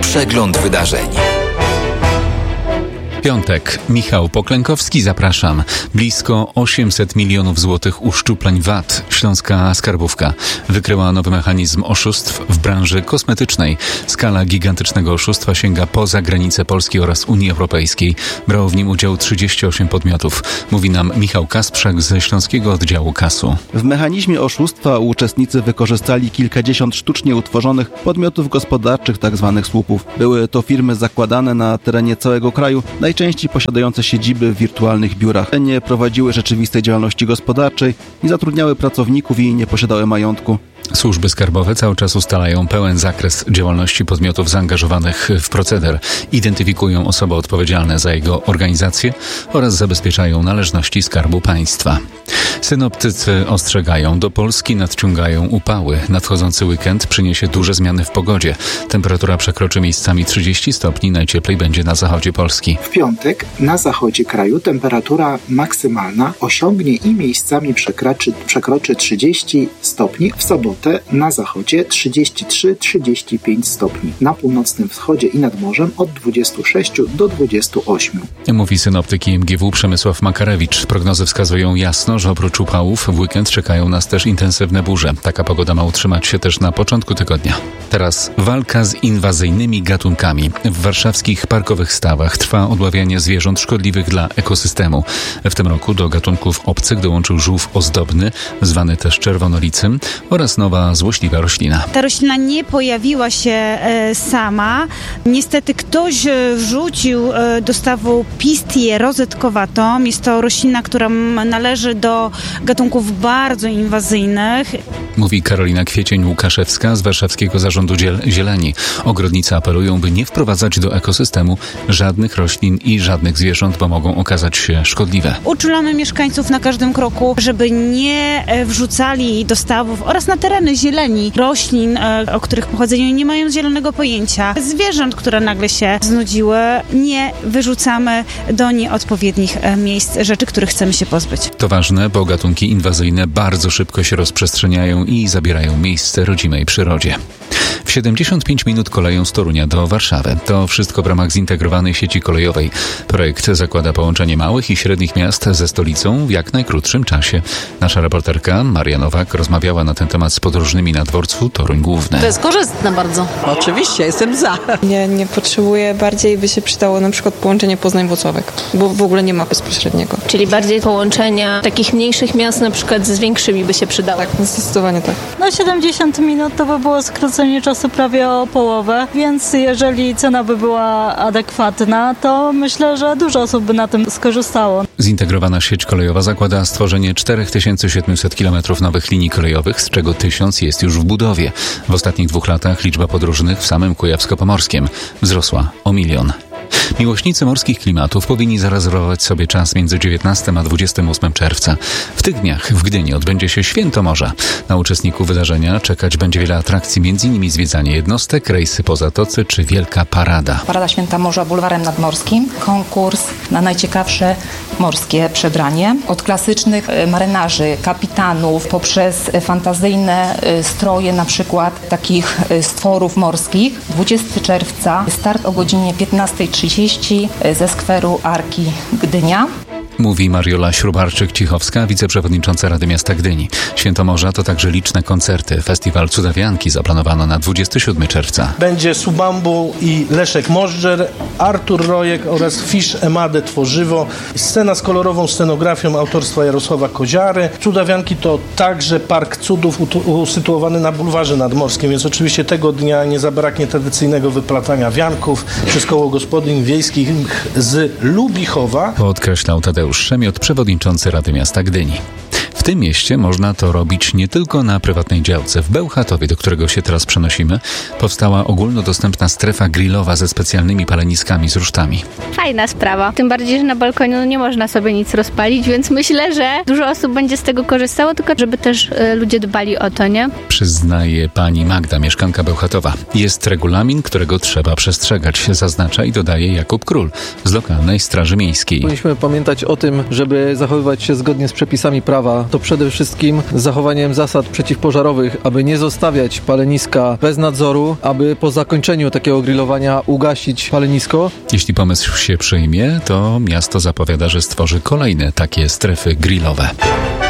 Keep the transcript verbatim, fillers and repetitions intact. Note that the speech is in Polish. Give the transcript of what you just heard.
Przegląd wydarzeń. Piątek. Michał Poklękowski, zapraszam. Blisko osiemset milionów złotych uszczupleń V A T. Śląska Skarbówka wykryła nowy mechanizm oszustw w branży kosmetycznej. Skala gigantycznego oszustwa sięga poza granice Polski oraz Unii Europejskiej. Brało w nim udział trzydzieści osiem podmiotów. Mówi nam Michał Kasprzak ze Śląskiego Oddziału K A S-u. W mechanizmie oszustwa uczestnicy wykorzystali kilkadziesiąt sztucznie utworzonych podmiotów gospodarczych, tzw. słupów. Były to firmy zakładane na terenie całego kraju, najczęściej posiadające siedziby w wirtualnych biurach. Nie prowadziły rzeczywistej działalności gospodarczej, nie zatrudniały pracowników i nie posiadały majątku. Służby skarbowe cały czas ustalają pełen zakres działalności podmiotów zaangażowanych w proceder, identyfikują osoby odpowiedzialne za jego organizację oraz zabezpieczają należności Skarbu Państwa. Synoptycy ostrzegają, do Polski nadciągają upały. Nadchodzący weekend przyniesie duże zmiany w pogodzie. Temperatura przekroczy miejscami trzydzieści stopni, najcieplej będzie na zachodzie Polski. W piątek na zachodzie kraju temperatura maksymalna osiągnie i miejscami przekroczy, przekroczy trzydzieści stopni. W sobotę na zachodzie trzydzieści trzy trzydzieści pięć stopni. Na północnym wschodzie i nad morzem od dwudziestu sześciu do dwudziestu ośmiu. Mówi synoptyk I M G W Przemysław Makarewicz. Prognozy wskazują jasno, że oprócz upałów w weekend czekają nas też intensywne burze. Taka pogoda ma utrzymać się też na początku tygodnia. Teraz walka z inwazyjnymi gatunkami. W warszawskich parkowych stawach trwa odławianie zwierząt szkodliwych dla ekosystemu. W tym roku do gatunków obcych dołączył żółw ozdobny, zwany też czerwonolicym, oraz nowa złośliwa roślina. Ta roślina nie pojawiła się e, sama. Niestety ktoś e, wrzucił e, do stawu Pistię rozetkowatą. Jest to roślina, która należy do gatunków bardzo inwazyjnych. Mówi Karolina Kwiecień-Łukaszewska z Warszawskiego Zarządu Zieleni. Ogrodnicy apelują, by nie wprowadzać do ekosystemu żadnych roślin i żadnych zwierząt, bo mogą okazać się szkodliwe. Uczulamy mieszkańców na każdym kroku, żeby nie wrzucali do stawów oraz na tereny zieleni roślin, o których pochodzeniu nie mają zielonego pojęcia. Zwierząt, które nagle się znudziły, nie wyrzucamy do nieodpowiednich miejsc rzeczy, których chcemy się pozbyć. To ważne, bo gatunki inwazyjne bardzo szybko się rozprzestrzeniają i zabierają miejsce rodzimej przyrodzie. W siedemdziesiąt pięć minut koleją z Torunia do Warszawy. To wszystko w ramach zintegrowanej sieci kolejowej. Projekt zakłada połączenie małych i średnich miast ze stolicą w jak najkrótszym czasie. Nasza reporterka Maria Nowak rozmawiała na ten temat z podróżnymi na dworcu Toruń Główny. To jest korzystne bardzo. Oczywiście, jestem za. Nie, nie potrzebuję, bardziej by się przydało na przykład połączenie Poznań-Włocławek, bo w ogóle nie ma bezpośredniego. Czyli bardziej połączenia takich mniejszych miast na przykład z większymi by się przydały. Tak, zdecydowanie tak. No siedemdziesiąt minut to by było skrócenie czasu prawie o połowę, więc jeżeli cena by była adekwatna, to myślę, że dużo osób by na tym skorzystało. Zintegrowana sieć kolejowa zakłada stworzenie cztery tysiące siedemset kilometrów nowych linii kolejowych, z czego tysiąc jest już w budowie. W ostatnich dwóch latach liczba podróżnych w samym Kujawsko-Pomorskiem wzrosła o milion. Miłośnicy morskich klimatów powinni zarezerwować sobie czas między dziewiętnastego a dwudziestego ósmego czerwca. W tych dniach w Gdyni odbędzie się Święto Morza. Na uczestników wydarzenia czekać będzie wiele atrakcji, między innymi zwiedzanie jednostek, rejsy po zatoce czy wielka parada. Parada Święta Morza bulwarem nadmorskim, konkurs na najciekawsze morskie przebranie. Od klasycznych marynarzy, kapitanów, poprzez fantazyjne stroje na przykład takich stworów morskich. dwudziestego czerwca start o godzinie piętnasta trzydzieści ze skweru Arki Gdynia. Mówi Mariola Śrubarczyk-Cichowska, wiceprzewodnicząca Rady Miasta Gdyni. Święto Morza to także liczne koncerty. Festiwal Cudawianki zaplanowano na dwudziestego siódmego czerwca. Będzie Subambu i Leszek Możdżer, Artur Rojek oraz Fisz Emadę Tworzywo. Scena z kolorową scenografią autorstwa Jarosława Koziary. Cudawianki to także Park Cudów usytuowany na bulwarze nadmorskim, więc oczywiście tego dnia nie zabraknie tradycyjnego wyplatania wianków przez koło gospodyń wiejskich z Lubichowa. Podkreślał Tadeusz Szemiot, przewodniczący Rady Miasta Gdyni. W tym mieście można to robić nie tylko na prywatnej działce. W Bełchatowie, do którego się teraz przenosimy, powstała ogólnodostępna strefa grillowa ze specjalnymi paleniskami z rusztami. Fajna sprawa. Tym bardziej, że na balkonie no nie można sobie nic rozpalić, więc myślę, że dużo osób będzie z tego korzystało, tylko żeby też y, ludzie dbali o to, nie? Przyznaje pani Magda, mieszkanka Bełchatowa. Jest regulamin, którego trzeba przestrzegać, zaznacza i dodaje Jakub Król z lokalnej Straży Miejskiej. Powinniśmy pamiętać o tym, żeby zachowywać się zgodnie z przepisami prawa. to przede wszystkim zachowaniem zasad przeciwpożarowych, aby nie zostawiać paleniska bez nadzoru, aby po zakończeniu takiego grillowania ugasić palenisko. Jeśli pomysł się przyjmie, to miasto zapowiada, że stworzy kolejne takie strefy grillowe.